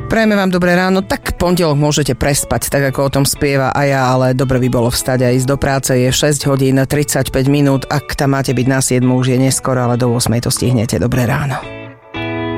Prajeme vám dobré ráno, tak pondelok môžete prespať, tak ako o tom spieva aj ja, ale dobre by bolo vstať a ísť do práce. Je 6 hodín 35 minút, ak tam máte byť na 7, už je neskoro, ale do 8 to stihnete. Dobré ráno.